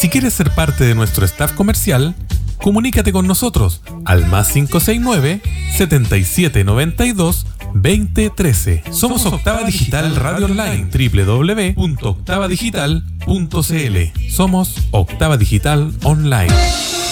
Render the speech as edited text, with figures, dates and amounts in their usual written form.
Si quieres ser parte de nuestro staff comercial, comunícate con nosotros al +569 7792 2013. Somos Octava Digital Radio Online, www.octavadigital.cl. Somos Octava Digital Online.